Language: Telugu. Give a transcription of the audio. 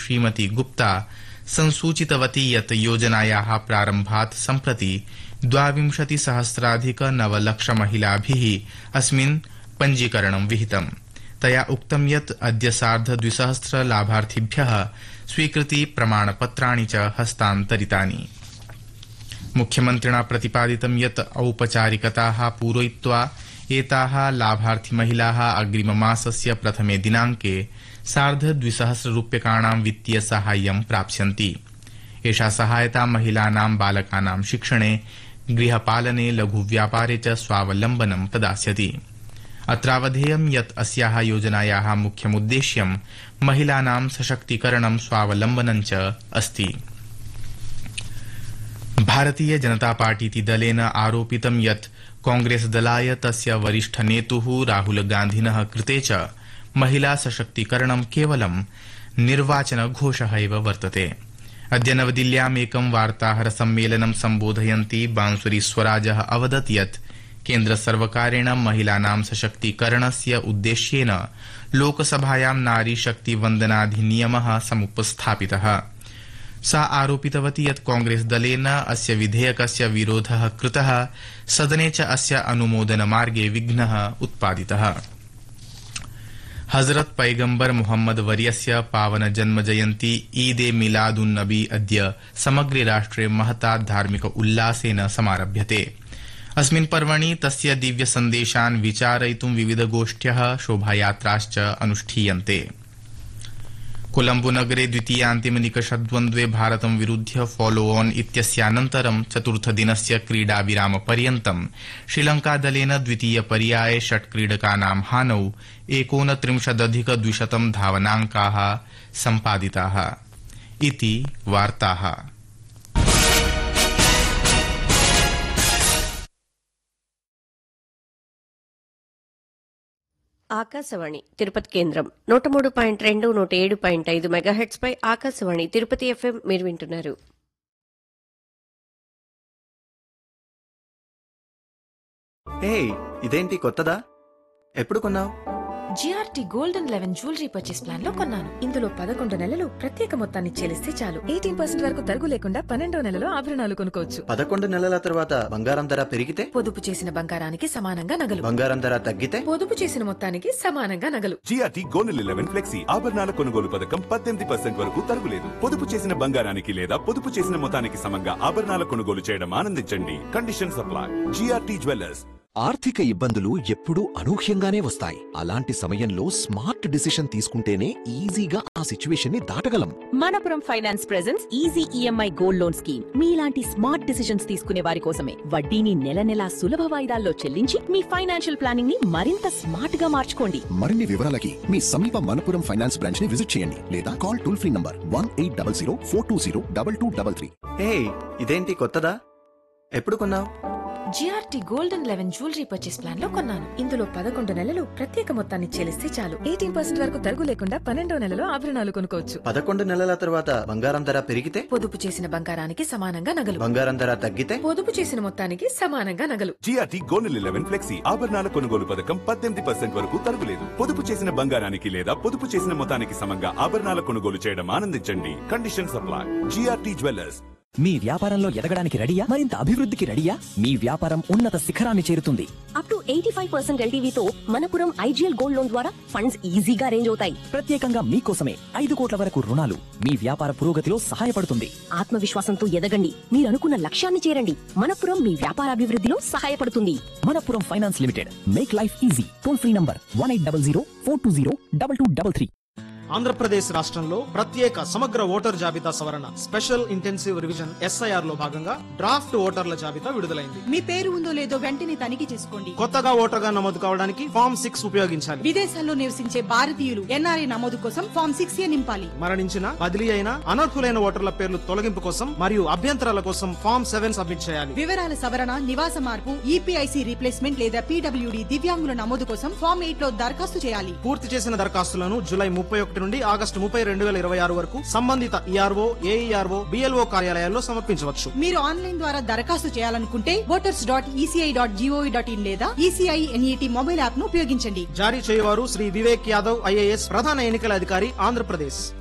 श्रीमती गुप्ता संसूचितवती यत् योजनायाः प्रारम्भात् सम्प्रति 22,000 महिलाभिः अस्मिन् पञ्जीकरणं विहितम्। तया उक्तं यत् अद्य सार्ध 2,000 लाभार्थिभ्यः स्वीकृति प्रमाणपत्राणि च हस्तान्तरितानि। मुख्यमन्त्रिणा प्रतिपादितं यत् औपचारिकताः पूरयित्वा एताः लाभार्थी महिलाः अग्रिममासस्य प्रथमे दिनाङ्के सार्ध 2,000 रूप्यकाणां वित्तीय साहाय्यं प्राप्स्यन्ति। एषा सहायता महिलानां बालकानां शिक्षणे, गृहपालने, लघुव्यापारे च स्वावलम्बनं प्रदास्यति। अत्रावधेयं यत् अस्याः योजनायाः मुख्यमुद्देश्यं महिलानां सशक्तीकरणं स्वावलम्बनं च अस्ति। भारतीय जनता पार्टीति दलेन आरोपितं यत् कांग्रेस दलाय तस्य वरिष्ठनेतुः राहुल गान्धिनः कृते च महिला सशक्तीकरणं केवलं निर्वाचनघोषः एव वर्तते। अद्य नवदिल्ल्याम् एकं वार्ताहर सम्मेलनं सम्बोधयन्ती बांसुरी स्वराजः अवदत् यत् केन्द्र सर्वकारेण महिलानां सशक्तीकरणस्य उद्देश्येन लोकसभायां नारी शक्ति वन्दनाधिनियमः समुपस्थापितः। सा आरोपितवती यत् कांग्रेस दलेन अस्य विधेयकस्य विरोधः कृतः, सदने च अस्य अनुमोदनमार्गे विघ्नः उत्पादितः। हजरत पैगम्बर मुहम्मद वर्यस्य पावन जन्म जयन्ती ईद ए मिलादुन्नबी अद्य समग्रे राष्ट्रे महता धार्मिक उल्लासेन समारभ्यते। अस्मिन् पर्वणि तस्य दिव्य सन्देशान् विचारयितुं विविधगोष्ठ्यः, शोभायात्राश्च अनुष्ठीयन्ते। कोलम्बो नगरे द्वितीयान्तिमनिकषद्वन्द्वे भारतं विरुध्य फॉलो ऑन इत्यस्यानन्तरं चतुर्थदिनस्य क्रीडाविरामपर्यन्तं श्रीलंकादलेन द्वितीयपर्याये 6 क्रीडकानां हानौ 29,200 धावनाङ्काः सम्पादिताः। इति वार्ताः। ఆకాశవాణి తిరుపతి కేంద్రం 103.2 107.5 మెగాహెర్ట్జ్ పై ఆకాశవాణి తిరుపతి ఎఫ్ఎం మీరు వింటున్నారు. ఇదేంటి కొత్తదా? ఎప్పుడు కొన్నావు? GRT gold and 11 jewellery purchase plan లో కొన్నాను. ఇందులో 11 నెలలు ప్రత్యేక మొత్తాన్ని చెల్లిస్తే చాలు 18% వరకు తరుగు లేకుండా 12వ నెలలో ఆభరణాలు కొనుక్కోవచ్చు. 11 నెలల తర్వాత బంగారం ధర పెరిగితే? పొదుపు చేసిన బంగారానికి సమానంగా నగలు. బంగారం ధర తగ్గితే? పొదుపు చేసిన మొత్తానికి సమానంగా నగలు. జిఆర్టీ గోల్డ్ 11 ఫ్లెక్సీ ఆభరణాల కొనుగోలు పథకం 18% వరకు తరుగులేదు. పొదుపు చేసిన బంగారానికి లేదా పొదుపు చేసిన మొత్తానికి సమంగా ఆభరణాల కొనుగోలు చేయడం ఆనందించండి. Conditions apply. GRT jewellers. ఆర్థిక ఇబ్బందులు ఎప్పుడూ అనూహ్యంగానే వస్తాయి. అలాంటి సమయంలో స్మార్ట్ డిసిషన్ తీసుకుంటేనే ఈజీగా ఆ సిచ్యువేషన్ ని దాటగలం. Manappuram finance presents easy EMI gold loan scheme. మీలాంటి స్మార్ట్ డిసిషన్స్ తీసుకునే వారి కోసమే. వడ్డీని నెల నెలా సులభ వాయిదాల్లో చెల్లించి మీ ఫైనాన్షియల్ ప్లానింగ్ ని మరింత స్మార్ట్ గా మార్చుకోండి. మరిన్ని వివరాలకి మీ సమీప మనపురం ఫైనాన్స్ బ్రాంచ్ ని విజిట్ చేయండి లేదా కాల్ టోల్ ఫ్రీ నంబర్ 1800 420 ఇదేంటి కొత్తదా? ఎప్పుడు కొన్నావు? GRT gold and 11 jewellery purchase plan లో కొన్నాను. ఇందులో 11 నెలలు ప్రత్యేక మొత్తాన్ని చెల్లిస్తే చాలు 18% వరకు తరుగు లేకుండా 12వ నెలలో ఆభరణాలు కొనుక్కోవచ్చు. 11 నెలల తర్వాత బంగారం ధర పెరిగితే? పొదుపు చేసిన బంగారానికి సమానంగా నగలు. బంగారం ధర తగ్గితే? పొదుపు చేసిన మొత్తానికి సమానంగా నగలు. జిఆర్టీ గోల్డ్ 11 ఫ్లెక్సీ ఆభరణాల కొనుగోలు పథకం 18% వరకు తరుగులేదు. పొదుపు చేసిన బంగారానికి లేదా పొదుపు చేసిన మొత్తానికి సమంగా ఆభరణాల కొనుగోలు చేయడం ఆనందించండి. Conditions apply. GRT jewellers. మీ వ్యాపారంలో ఎదగడానికి రెడీయా? మరింత అభివృద్ధికి రెడీయా? మీ వ్యాపారం ఉన్నత శిఖరాన్ని చేరుతుంది. Up to 85% ఎల్టీవీతో Manappuram IGL gold loan ద్వారా ఫండ్స్ ఈజీగా రేంజ్ అవుతాయి. ప్రత్యేకంగా మీకోసమే 5 కోట్ల వరకు రుణాలు మీ వ్యాపార పురోగతిలో సహాయపడుతుంది. ఆత్మవిశ్వాసంతో ఎదగండి. మీరు అనుకున్న లక్ష్యాన్ని చేరండి. మనపురం మీ వ్యాపారాభివృద్ధిలో సహాయపడుతుంది. Manappuram finance limited. Make life easy. Toll free number 1800 420 2233. Andhra Pradesh రాష్ట్రంలో ప్రత్యేక సమగ్ర ఓటర్ జాబితా సవరణ స్పెషల్ ఇంటెన్సివ్ రివిజన్ SIR లో భాగంగా డ్రాఫ్ట్ ఓటర్ల జాబితా విడుదలైంది. మీ పేరు ఉందో లేదో వెంటనే తనిఖీ చేసుకోండి. కొత్తగా ఓటర్గా నమోదు కావడానికి ఫామ్ 6 ఉపయోగించాలి. విదేశాల్లో నివసించే భారతీయులు NRI నమోదు కోసం ఫామ్ 6A నింపాలి. మరణించిన, బదిలీ అయిన, అనర్హులైన ఓటర్ల పేర్లు తొలగింపు కోసం మరియు అభ్యంతరాల కోసం ఫామ్ 7 సబ్మిట్ చేయాలి. వివరాల సవరణ, నివాస మార్పు, EPIC రీప్లేస్మెంట్ లేదా PWD దివ్యాంగుల నమోదు కోసం ఫామ్ 8 లో దరఖాస్తు చేయాలి. పూర్తి చేసిన దరఖాస్తులను జూలై 31 నుండి ఆగస్టు 30, 2026 వరకు సంబంధిత ERO, AERO, BLO కార్యాలయాల్లో సమర్పించవచ్చు. మీరు ఆన్లైన్ ద్వారా దరఖాస్తు చేయాలనుకుంటే voters.eci.gov.in లేదా ECI NET మొబైల్ యాప్ ను ఉపయోగించండి. జారీ చేయవారు శ్రీ వివేక్ యాదవ్ IAS, ప్రధాన ఎన్నికల అధికారి, ఆంధ్రప్రదేశ్.